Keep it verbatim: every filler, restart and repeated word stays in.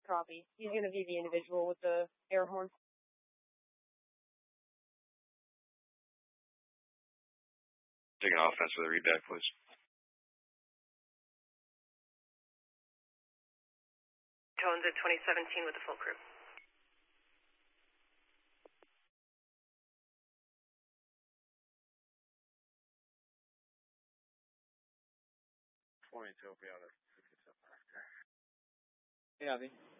Copy. He's going to be the individual with the air horn. Taking offense with a read back, please. Tones at twenty seventeen with the full crew. twenty-two will be on it. Yeah, the